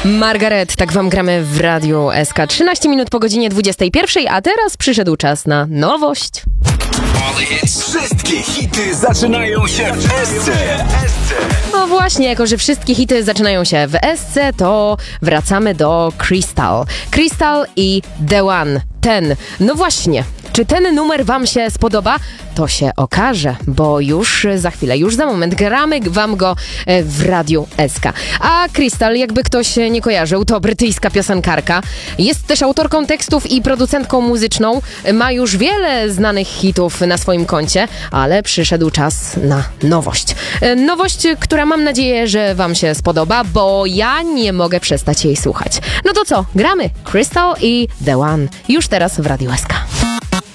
Margaret, tak wam gramy w Radiu SK. 13 minut po godzinie 21, a teraz przyszedł czas na nowość. Wszystkie hity zaczynają się w SC. No właśnie, jako że wszystkie hity zaczynają się w SC, to wracamy do Crystal. Crystal i The One. No właśnie, czy ten numer wam się spodoba? To się okaże, bo już za chwilę, już za moment gramy wam go w Radiu SK. A Crystal, jakby ktoś nie kojarzył, to brytyjska piosenkarka. Jest też autorką tekstów i producentką muzyczną. Ma już wiele znanych hitów na swoim koncie, ale przyszedł czas na nowość. Nowość, która mam nadzieję, że wam się spodoba, bo ja nie mogę przestać jej słuchać. No to co? Gramy Crystal i The One. Już teraz w Radiu SK.